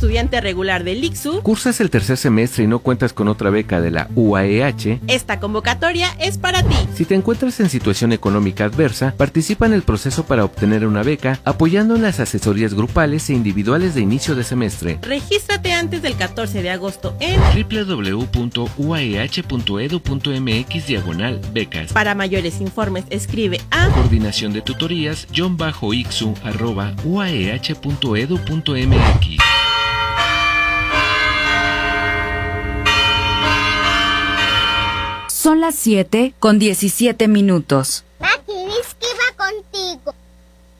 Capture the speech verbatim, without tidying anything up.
estudiante regular del I C S U, cursas el tercer semestre y no cuentas con otra beca de la U A E H, esta convocatoria es para ti. Si te encuentras en situación económica adversa, participa en el proceso para obtener una beca, apoyando en las asesorías grupales e individuales de inicio de semestre. Regístrate antes del catorce de agosto en doble u doble u doble u punto u a e h punto e d u punto m x diagonal becas. Para mayores informes, escribe a Coordinación de Tutorías, guión bajo ixu, arroba u a e h punto e d u punto m x. Son las siete con diecisiete minutos.